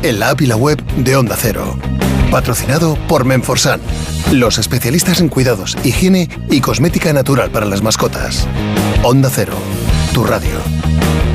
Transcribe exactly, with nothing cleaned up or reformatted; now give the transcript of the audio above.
en la app y la web de Onda Cero. Patrocinado por Menforsan, los especialistas en cuidados, higiene y cosmética natural para las mascotas. Onda Cero, tu radio.